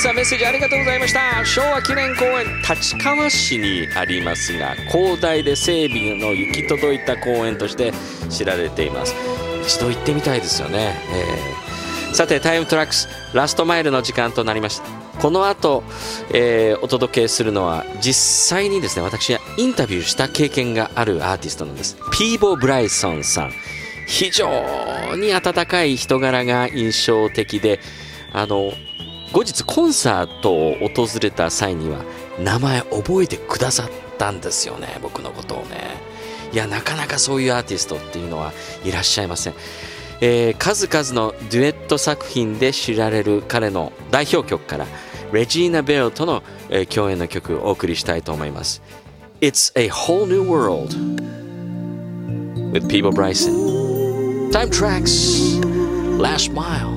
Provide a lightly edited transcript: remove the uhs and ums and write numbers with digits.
さんメッセージありがとうございました。昭和記念公園立川市にありますが、広大で整備の行き届いた公園として知られています。一度行ってみたいですよね。さてタイムトラックスラストマイルの時間となりました。この後、お届けするのは実際にですね、私がインタビューした経験があるアーティストなんです。ピーボ・ブライソンさん、非常に温かい人柄が印象的で、後日コンサートを訪れた際には名前覚えてくださったんですよね、僕のことをね。いや、なかなかそういうアーティストっていうのはいらっしゃいません。数々のデュエット作品で知られる彼の代表曲からレジーナ・ベルとの、共演の曲をお送りしたいと思います。 It's a whole new world with Peebo Bryson. Time Tracks Last Mile.